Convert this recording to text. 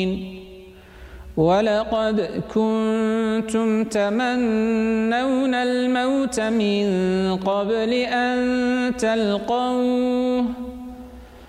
ولقد كنتم تمنون الموت من قبل أن تلقوه